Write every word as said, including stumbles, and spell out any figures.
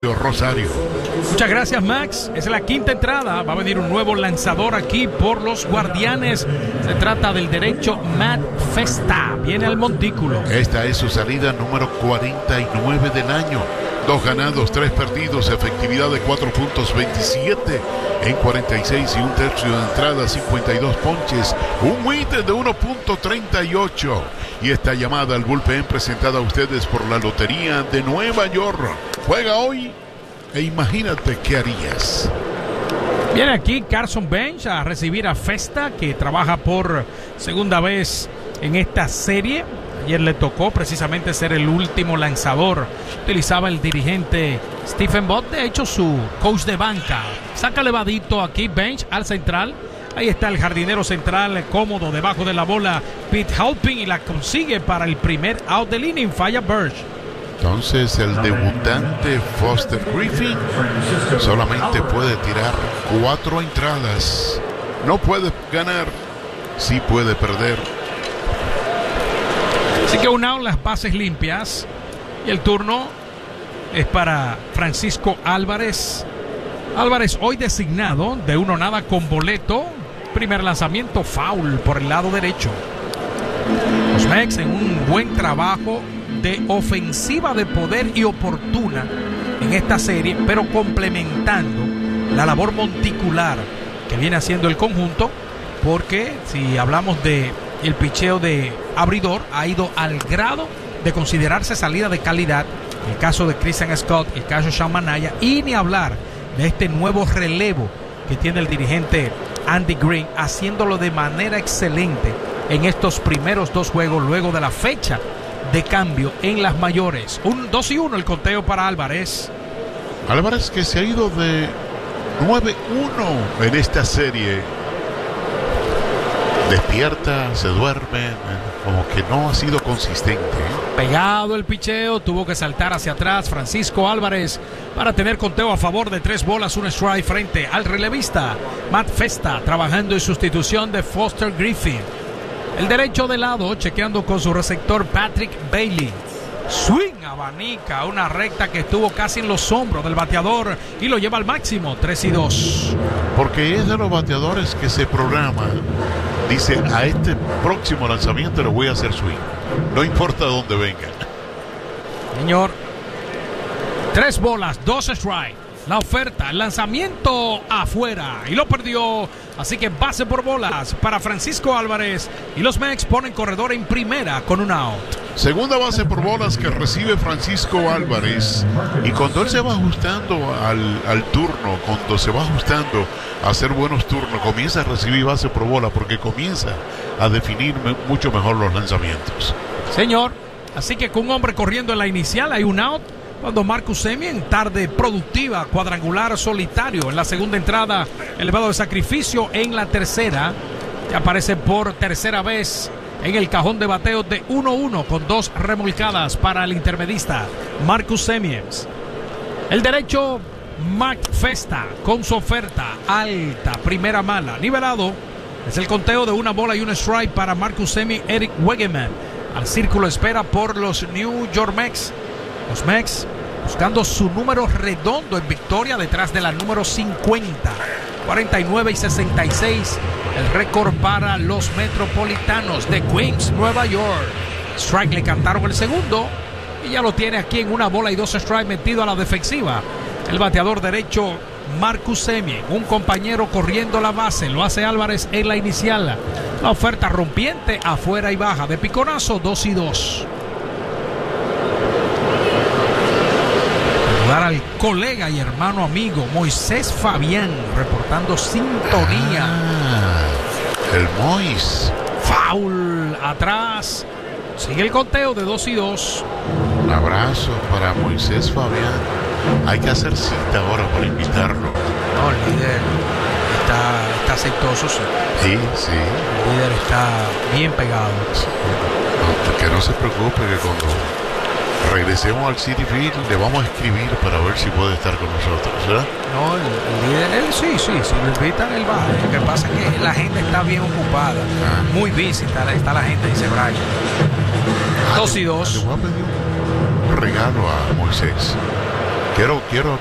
Rosario. Muchas gracias, Max. Es la quinta entrada. Va a venir un nuevo lanzador aquí por los Guardianes. Se trata del derecho Matt Festa. Viene al montículo. Esta es su salida número cuarenta y nueve del año. Dos ganados, tres perdidos, efectividad de cuatro punto veintisiete en cuarenta y seis y un tercio de entrada, cincuenta y dos ponches, un white de uno punto treinta y ocho. Y esta llamada al bullpen presentada a ustedes por la Lotería de Nueva York. Juega hoy e imagínate qué harías. Viene aquí Carson Bench a recibir a Festa, que trabaja por segunda vez en esta serie. Ayer le tocó precisamente ser el último lanzador. Utilizaba el dirigente Stephen Bott, de hecho su coach de banca. Saca levadito aquí Bench al central. Ahí está el jardinero central cómodo debajo de la bola, Pete Halpin, y la consigue para el primer out del inning. Falla Burch. Entonces el debutante Foster Griffin solamente puede tirar cuatro entradas. No puede ganar, sí puede perder. Así que un out, las bases limpias. Y el turno es para Francisco Álvarez. Álvarez hoy designado de uno nada con boleto. Primer lanzamiento, foul por el lado derecho. Los Mex en un buen trabajo de ofensiva de poder y oportuna en esta serie, pero complementando la labor monticular que viene haciendo el conjunto, porque si hablamos de el picheo de abridor, ha ido al grado de considerarse salida de calidad. El caso de Christian Scott, el caso de Sean Manaya, y ni hablar de este nuevo relevo que tiene el dirigente Andy Green, haciéndolo de manera excelente en estos primeros dos juegos luego de la fecha de cambio en las mayores. Un dos y uno el conteo para Álvarez. Álvarez, que se ha ido de nueve uno en esta serie. Despierta, se duerme, como que no ha sido consistente. Pegado el picheo, tuvo que saltar hacia atrás Francisco Álvarez para tener conteo a favor de tres bolas, un strike frente al relevista Matt Festa, trabajando en sustitución de Foster Griffin. El derecho de lado, chequeando con su receptor Patrick Bailey. Swing, abanica, una recta que estuvo casi en los hombros del bateador y lo lleva al máximo, tres y dos. Porque es de los bateadores que se programa. Dice, a este próximo lanzamiento le voy a hacer swing. No importa dónde venga. Señor, tres bolas, dos strikes. La oferta, el lanzamiento afuera y lo perdió. Así que base por bolas para Francisco Álvarez. Y los Mex ponen corredor en primera con un out. Segunda base por bolas que recibe Francisco Álvarez. Y cuando él se va ajustando al, al turno, cuando se va ajustando a hacer buenos turnos, comienza a recibir base por bola porque comienza a definir me, mucho mejor los lanzamientos. Señor, así que con un hombre corriendo en la inicial hay un out. Cuando Marcus Semien, tarde productiva, cuadrangular solitario en la segunda entrada, elevado de sacrificio en la tercera, que aparece por tercera vez en el cajón de bateo de uno uno con dos remolcadas para el intermedista Marcus Semien. El derecho, Matt Festa, con su oferta alta, primera mala, nivelado. Es el conteo de una bola y un strike para Marcus Semien. Eric Wegeman al círculo espera por los New York Mets. Los Mex buscando su número redondo en victoria detrás de la número cincuenta. cuarenta y nueve y sesenta y seis. El récord para los metropolitanos de Queens, Nueva York. Strike le cantaron el segundo y ya lo tiene aquí en una bola y dos strikes metido a la defensiva. El bateador derecho Marcus Semien, un compañero corriendo la base. Lo hace Álvarez en la inicial. La oferta rompiente afuera y baja de piconazo, dos y dos. Al colega y hermano amigo Moisés Fabián reportando sintonía. Ah, el Mois. Foul atrás. Sigue el conteo de dos y dos. Un abrazo para Moisés Fabián. Hay que hacer cita ahora para invitarlo. No, el líder está, está aceitoso, sí. Sí, sí. El líder está bien pegado. No, que no se preocupe, que cuando regresemos al Citi Field le vamos a escribir para ver si puede estar con nosotros, ¿verdad? No, el, el líder, él sí, sí, si lo invitan, él va. Lo que pasa es que la gente está bien ocupada, ah. muy busy, está, está la gente, dice Brian. Ah, Dos y dos. Le voy a pedir un regalo a Moisés. Quiero, quiero